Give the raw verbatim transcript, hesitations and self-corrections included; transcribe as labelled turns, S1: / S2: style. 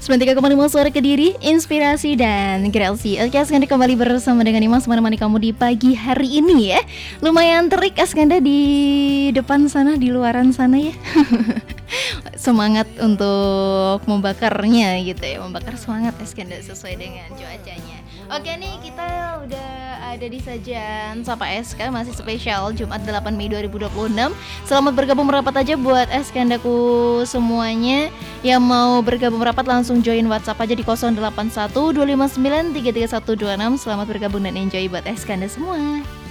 S1: sembilan puluh tiga koma lima Suara Kediri, inspirasi dan kreasi. Oke, Askanda kembali bersama dengan Dimas menemani kamu di pagi hari ini ya. Lumayan terik Askanda di depan sana, di luaran sana ya. Semangat untuk membakarnya gitu ya, membakar semangat Askanda sesuai dengan cuacanya. Oke nih, kita udah ada di sajian Sapa S K, masih spesial Jumat delapan Mei dua ribu dua puluh enam. Selamat bergabung merapat aja buat Askandaku semuanya. Yang mau bergabung merapat langsung join WhatsApp aja di nol delapan satu dua lima sembilan tiga tiga satu dua enam. Selamat bergabung dan enjoy buat Askanda semua.